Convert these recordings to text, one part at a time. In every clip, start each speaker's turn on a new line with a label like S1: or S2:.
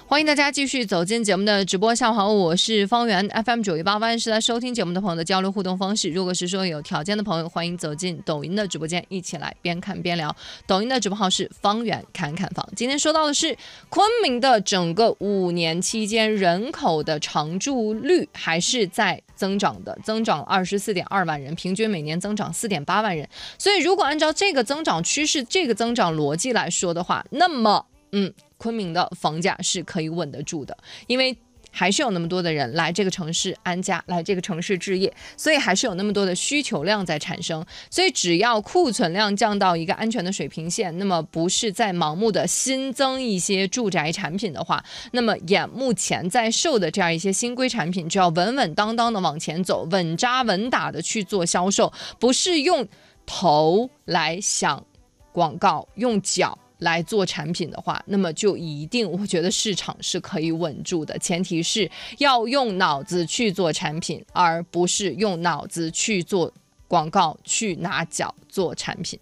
S1: 欢迎大家继续走进节目的直播。下午好，我是方圆 FM 918万是来收听节目的朋友的交流互动方式。如果是说有条件的朋友，欢迎走进抖音的直播间，一起来边看边聊。抖音的直播号是方圆看看房。今天说到的是昆明的整个5年期间人口的常住率还是在增长的，增长24.2万人，平均每年增长4.8万人。所以如果按照这个增长趋势、这个增长逻辑来说的话，那么昆明的房价是可以稳得住的，因为还是有那么多的人来这个城市安家，来这个城市置业，所以还是有那么多的需求量在产生。所以只要库存量降到一个安全的水平线，那么不是在盲目的新增一些住宅产品的话，那么目前在售的这样一些新规产品，只要稳稳当当的往前走，稳扎稳打的去做销售，不是用头来想广告，用脚来做产品的话，那么就一定我觉得市场是可以稳住的，前提是要用脑子去做产品，而不是用脑子去做广告，去拿脚做产品。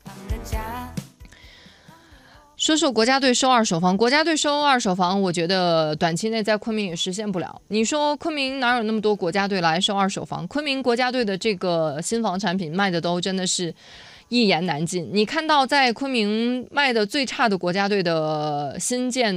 S1: 说说国家队收二手房，国家队收二手房，我觉得短期内在昆明也实现不了。你说昆明哪有那么多国家队来收二手房？昆明国家队的这个新房产品卖的都真的是一言难尽。你看到在昆明卖的最差的国家队的新建